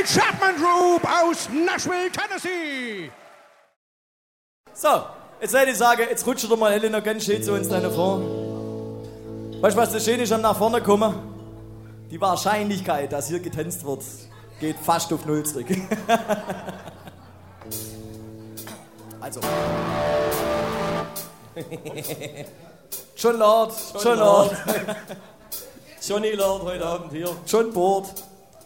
Chapman Group aus Nashville, Tennessee. So, jetzt hätte ich sagen, jetzt rutscht doch mal Helena ganz schön zu uns nach vorne. Weißt du, was das Schöne ist am nach vorne kommen? Die Wahrscheinlichkeit, dass hier getanzt wird, geht fast auf Null zurück. Also. John Lord. Johnny Lord heute Abend hier. John Board.